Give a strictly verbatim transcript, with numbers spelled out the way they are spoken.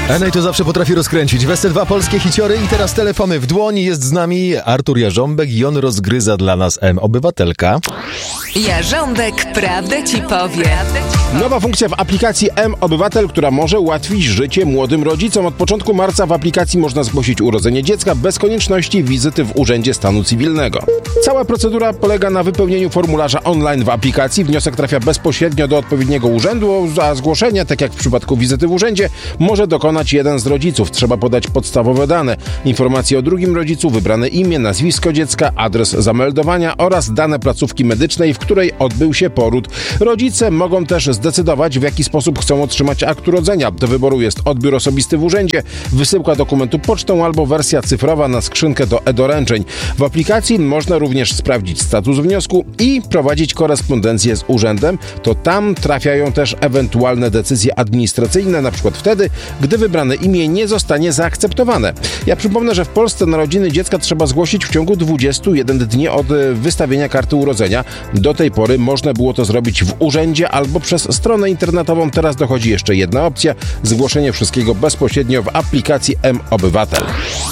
Enej to zawsze potrafi rozkręcić. W S C dwa polskie hiciory i teraz telefony w dłoni. Jest z nami Artur Jarząbek i on rozgryza dla nas M-Obywatelka. Jarząbek prawdę ci powie. Nowa funkcja w aplikacji M-Obywatel, która może ułatwić życie młodym rodzicom. Od początku marca w aplikacji można zgłosić urodzenie dziecka bez konieczności wizyty w Urzędzie Stanu Cywilnego. Cała procedura polega na wypełnieniu formularza online w aplikacji. Wniosek trafia bezpośrednio do odpowiedniego urzędu, a zgłoszenie, tak jak w przypadku wizyty w urzędzie, może dokonać jeden z rodziców. Trzeba podać podstawowe dane, informacje o drugim rodzicu, wybrane imię, nazwisko dziecka, adres zameldowania oraz dane placówki medycznej, w której odbył się poród. Rodzice mogą też zdecydować, w jaki sposób chcą otrzymać akt urodzenia. Do wyboru jest odbiór osobisty w urzędzie, wysyłka dokumentu pocztą albo wersja cyfrowa na skrzynkę do e-doręczeń. W aplikacji można również sprawdzić status wniosku i prowadzić korespondencję z urzędem. To tam trafiają też ewentualne decyzje administracyjne, na przykład wtedy, gdy wybrane imię nie zostanie zaakceptowane. Ja przypomnę, że w Polsce narodziny dziecka trzeba zgłosić w ciągu dwudziestu jeden dni od wystawienia karty urodzenia. Do tej pory można było to zrobić w urzędzie albo przez stronę internetową. Teraz dochodzi jeszcze jedna opcja: zgłoszenie wszystkiego bezpośrednio w aplikacji M-Obywatel.